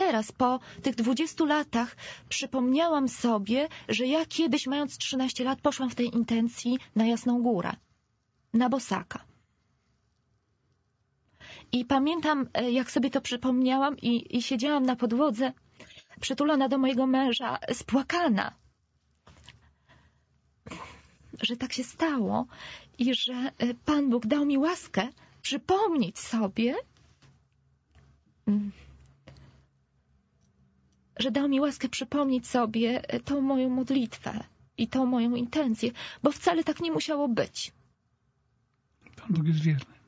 teraz, po tych 20 latach, przypomniałam sobie, że ja kiedyś, mając 13 lat, poszłam w tej intencji na Jasną Górę, na bosaka. I pamiętam, jak sobie to przypomniałam i siedziałam na podłodze, przytulona do mojego męża, spłakana, że tak się stało i że Pan Bóg dał mi łaskę przypomnieć sobie, tą moją modlitwę i tą moją intencję, bo wcale tak nie musiało być. Pan Bóg jest wierny.